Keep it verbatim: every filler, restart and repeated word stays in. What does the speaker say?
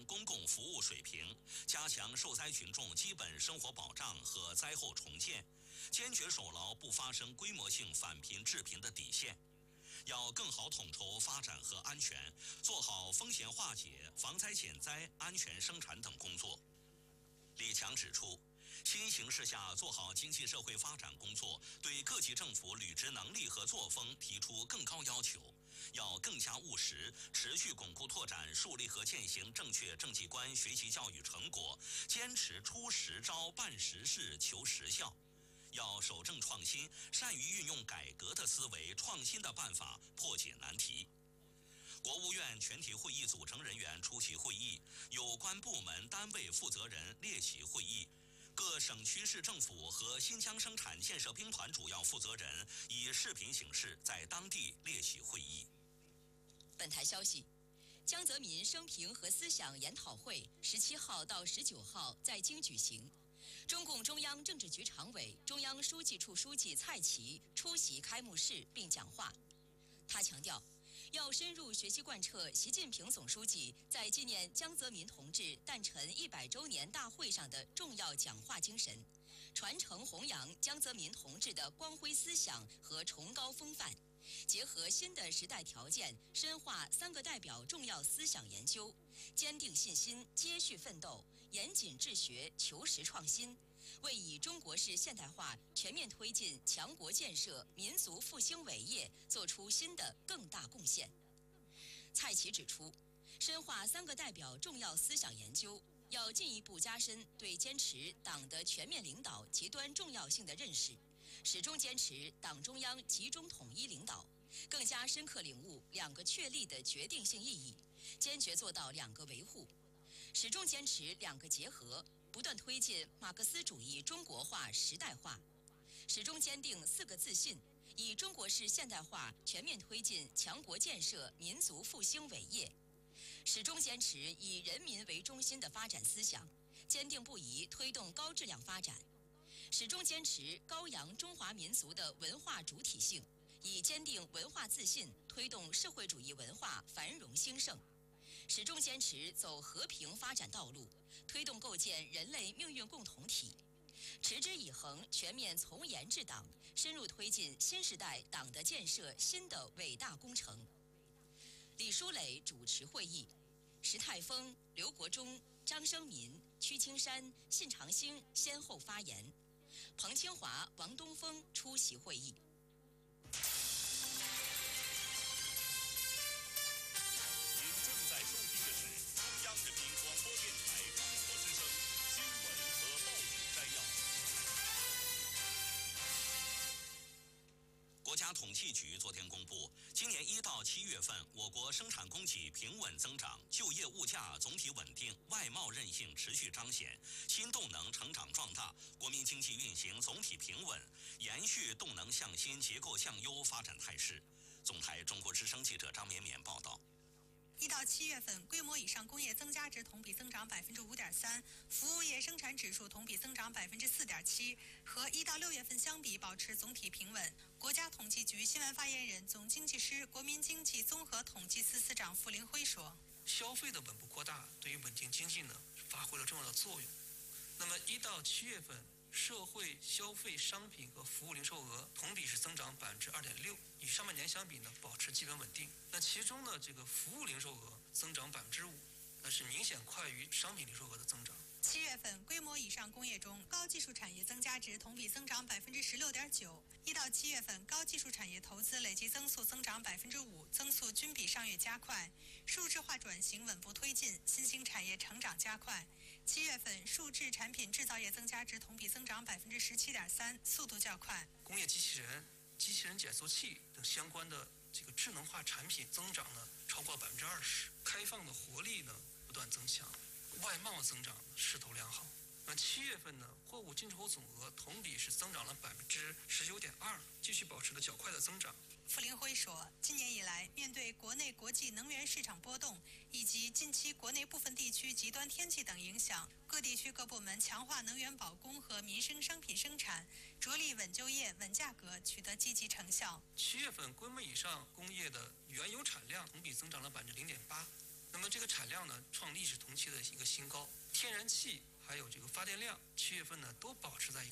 公共服务水平，加强受灾群众基本生活保障和灾后重建，坚决守牢不发生规模性返贫致贫的底线。要更好统筹发展和安全，做好风险化解、防灾减灾、安全生产等工作。李强指出，新形势下做好经济社会发展工作，对各级政府履职能力和作风提出更高要求，要更加务实，持续巩固拓展树立和践行正确政绩观学习教育成果，坚持出实招、办实事、求实效。要守正创新，善于运用改革的思维、创新的办法破解难题。国务院全体会议组成人员出席会议，有关部门单位负责人列席会议，各省区市政府和新疆生产建设兵团主要负责人以视频形式在当地列席会议。 本台消息，江泽民生平和思想研讨会十七号到十九号在京举行。中共中央政治局常委、中央书记处书记蔡奇出席开幕式并讲话。他强调，要深入学习贯彻习近平总书记在纪念江泽民同志诞辰一百周年大会上的重要讲话精神，传承弘扬江泽民同志的光辉思想和崇高风范，结合新的时代条件，深化三个代表重要思想研究，坚定信心，接续奋斗，严谨治学，求实创新，为以中国式现代化全面推进强国建设、民族复兴伟业做出新的更大贡献。蔡奇指出，深化三个代表重要思想研究，要进一步加深对坚持党的全面领导极端重要性的认识，始终坚持党中央集中统一领导，更加深刻领悟两个确立的决定性意义，坚决做到两个维护，始终坚持两个结合，不断推进马克思主义中国化时代化，始终坚定四个自信，以中国式现代化全面推进强国建设、民族复兴伟业，始终坚持以人民为中心的发展思想，坚定不移推动高质量发展，始终坚持高扬中华民族的文化主体性，以坚定文化自信推动社会主义文化繁荣兴盛，始终坚持走和平发展道路，推动构建人类命运共同体，持之以恒全面从严治党，深入推进新时代党的建设新的伟大工程。李书磊主持会议，石泰峰、刘国中、张生民、屈青山、信长兴先后发言，彭清华、王东峰出席会议。 您正在收听的是中央人民广播电台中国之声新闻和报纸摘要。 国家统计局昨天公布，今年一到七月份，我国生产供给平稳增长，就业物价总体稳定，外贸韧性持续彰显，新动能成长壮大，国民经济运行总体平稳，延续动能向新、结构向优发展态势。总台中国之声记者张绵绵报道。 一到七月份，规模以上工业增加值同比增长百分之五点三，服务业生产指数同比增长百分之四点七，和一到六月份相比保持总体平稳。国家统计局新闻发言人、总经济师、国民经济综合统计司司长傅林辉说：“ 消费的稳步扩大对于稳定经济呢发挥了重要的作用。那么一到七月份，社会消费商品和服务零售额同比是增长百分之二点六，与上半年相比呢保持基本稳定。那其中呢，这个服务零售额增长百分之五，那是明显快于商品零售额的增长。” 七月份，规模以上工业中高技术产业增加值同比增长百分之十六点九。一到七月份，高技术产业投资累计增速增长百分之五，增速均比上月加快。数字化转型稳步推进，新兴产业成长加快。七月份，数制产品制造业增加值同比增长百分之十七点三，速度较快。 工业机器人、机器人减速器等相关的这个智能化产品增长呢超过百分之二十，开放的活力呢不断增强。外贸增长势头良好，那七月份呢，货物进出口总额同比是增长了百分之十九点二，继续保持了较快的增长。 傅林辉说，今年以来，面对国内国际能源市场波动以及近期国内部分地区极端天气等影响，各地区各部门强化能源保供和民生商品生产，着力稳就业、稳价格，取得积极成效。 七月份规模以上工业的原油产量同比增长了百分之零点八。 那么这个产量呢创历史同期的一个新高，天然气还有这个发电量七月份呢都保持在一个